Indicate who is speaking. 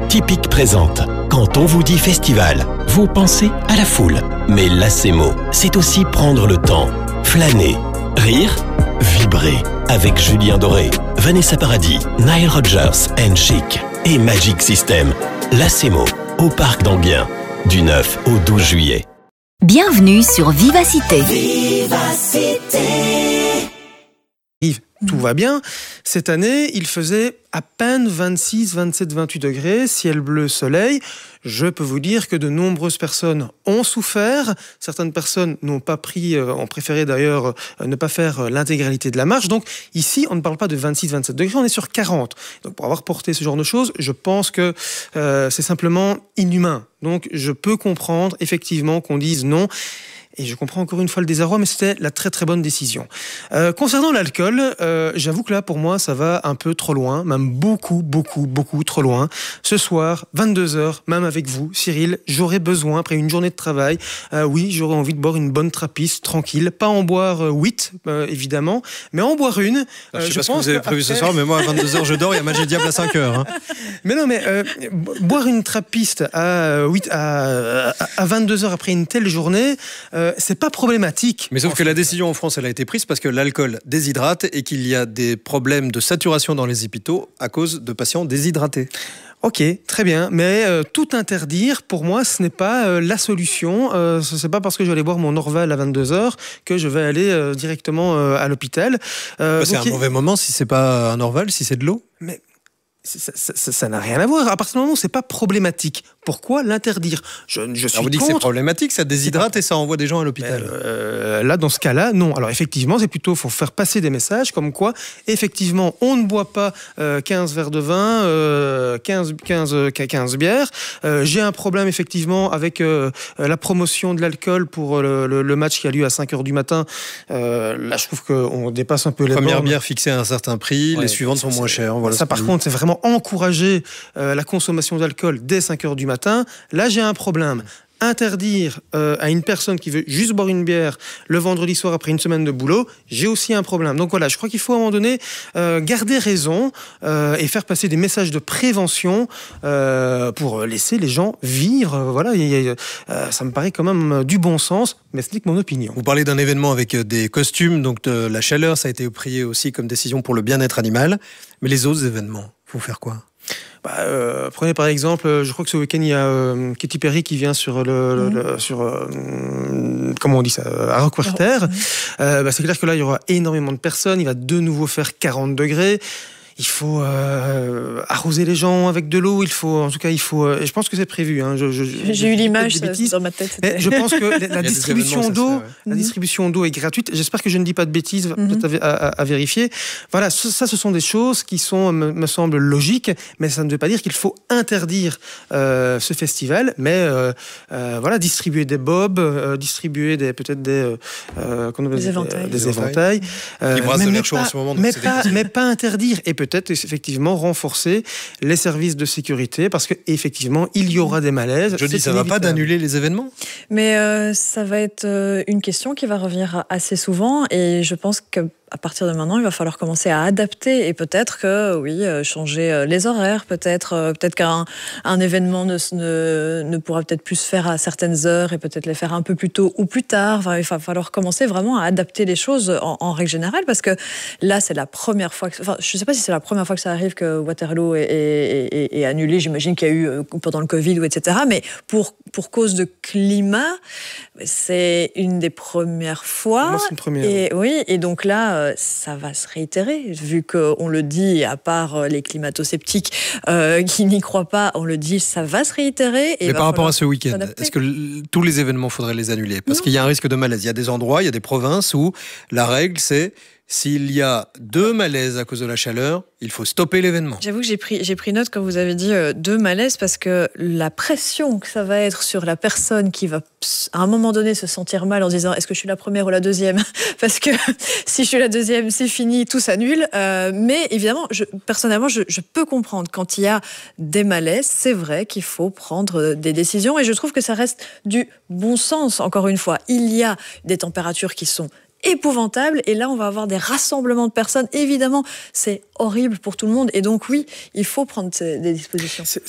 Speaker 1: Typique présente. Quand on vous dit festival, vous pensez à la foule. Mais Lacemo, c'est aussi prendre le temps, flâner, rire, vibrer. Avec Julien Doré, Vanessa Paradis, Nile Rodgers and Chic et Magic System. Lacemo, au Parc d'Enghien, du 9 au 12 juillet.
Speaker 2: Bienvenue sur Vivacité.
Speaker 3: Yves, tout va bien. Cette année, il faisait à peine 26, 27, 28 degrés, ciel bleu, soleil. Je peux vous dire que de nombreuses personnes ont souffert. Certaines personnes n'ont pas pris, ont préféré d'ailleurs ne pas faire l'intégralité de la marche. Donc ici, on ne parle pas de 26, 27 degrés, on est sur 40. Donc pour avoir porté ce genre de choses, je pense que c'est simplement inhumain. Donc je peux comprendre effectivement qu'on dise non. Et je comprends encore une fois le désarroi, mais c'était la très très bonne décision. Concernant l'alcool, j'avoue que là, pour moi, ça va un peu trop loin, même beaucoup trop loin. Ce soir, 22h, même avec vous, Cyril, j'aurais besoin, après une journée de travail, oui, j'aurais envie de boire une bonne trappiste, tranquille. Pas en boire 8, évidemment, mais en boire une.
Speaker 4: Je sais pas ce que vous avez prévu ce soir, mais moi, à 22h, je dors, il y a match des diables à 5h. Hein.
Speaker 3: Mais non, mais boire une trappiste à 22h après une telle journée... c'est pas problématique.
Speaker 4: Mais sauf que la décision en France, elle a été prise parce que l'alcool déshydrate et qu'il y a des problèmes de saturation dans les hôpitaux à cause de patients déshydratés.
Speaker 3: Ok, très bien, mais tout interdire, pour moi, ce n'est pas la solution. C'est pas parce que je vais aller boire mon Orval à 22h que je vais aller directement à l'hôpital.
Speaker 4: C'est un mauvais moment si c'est pas un Orval, si c'est de l'eau.
Speaker 3: Mais... Ça n'a rien à voir. À partir du moment où c'est pas problématique, pourquoi l'interdire ? Je suis
Speaker 4: vous dites
Speaker 3: contre.
Speaker 4: que c'est problématique, ça déshydrate et ça envoie des gens à l'hôpital.
Speaker 3: Là, dans ce cas-là, non. Alors effectivement, c'est plutôt faut faire passer des messages comme quoi, effectivement, on ne boit pas 15 verres de vin, 15 bières. J'ai un problème effectivement avec la promotion de l'alcool pour le match qui a lieu à 5h du matin. Là, je trouve qu'on dépasse un peu les bornes.
Speaker 4: Première bière fixée à un certain prix, les suivantes sont moins chères. Voilà,
Speaker 3: ça, par contre, c'est vraiment encourager la consommation d'alcool dès 5h du matin. Là, j'ai un problème. Interdire à une personne qui veut juste boire une bière le vendredi soir après une semaine de boulot, j'ai aussi un problème. Donc voilà, je crois qu'il faut à un moment donné garder raison et faire passer des messages de prévention pour laisser les gens vivre. Voilà, ça me paraît quand même du bon sens, mais ce n'est que mon opinion.
Speaker 4: Vous parlez d'un événement avec des costumes, donc de la chaleur, ça a été pris aussi comme décision pour le bien-être animal. Mais les autres événements, faut faire quoi ?
Speaker 3: Prenez par exemple, je crois que ce week-end il y a Katy Perry qui vient sur comment on dit ça, à Rockwater. C'est clair que là il y aura énormément de personnes, il va de nouveau faire 40 degrés. Il faut arroser les gens avec de l'eau. Je pense que c'est prévu. Hein.
Speaker 5: J'ai eu l'image dans ma tête.
Speaker 3: Mais je pense que la distribution d'eau, la distribution d'eau est gratuite. J'espère que je ne dis pas de bêtises, peut-être à vérifier. Voilà, ça, ce sont des choses qui sont, me semblent logiques, mais ça ne veut pas dire qu'il faut interdire ce festival. Mais voilà, distribuer des bobs, distribuer peut-être des éventails.
Speaker 4: Qui brassent de l'air chaud en ce moment.
Speaker 3: Mais pas interdire. Et peut-être effectivement renforcer les services de sécurité parce qu'effectivement il y aura des malaises.
Speaker 4: Je dis ça ne va pas d'annuler les événements.
Speaker 5: Mais ça va être une question qui va revenir assez souvent et je pense que à partir de maintenant, il va falloir commencer à adapter et peut-être que, oui, changer les horaires, peut-être qu'un événement ne pourra peut-être plus se faire à certaines heures et peut-être les faire un peu plus tôt ou plus tard. Enfin, il va falloir commencer vraiment à adapter les choses en règle générale parce que là, c'est la première fois je ne sais pas si c'est la première fois que ça arrive que Waterloo est annulé. J'imagine qu'il y a eu pendant le Covid ou etc. Mais pour cause de climat, c'est une des premières fois.
Speaker 3: Moi, c'est une première.
Speaker 5: Et donc là, ça va se réitérer, vu qu'on le dit, à part les climato-sceptiques qui n'y croient pas, on le dit, ça va se réitérer.
Speaker 4: Mais par rapport à ce week-end, est-ce que tous les événements, faudrait les annuler ? Parce qu'il y a un risque de malaise. Il y a des endroits, il y a des provinces où la règle, c'est s'il y a 2 malaises à cause de la chaleur, il faut stopper l'événement.
Speaker 5: J'avoue que j'ai pris note quand vous avez dit 2 malaises parce que la pression que ça va être sur la personne qui va à un moment donné se sentir mal en disant est-ce que je suis la première ou la deuxième ? Parce que si je suis la deuxième, c'est fini, tout s'annule. Mais évidemment, personnellement, je peux comprendre quand il y a des malaises, c'est vrai qu'il faut prendre des décisions et je trouve que ça reste du bon sens. Encore une fois, il y a des températures qui sont épouvantable et là on va avoir des rassemblements de personnes, évidemment c'est horrible pour tout le monde et donc oui il faut prendre des dispositions.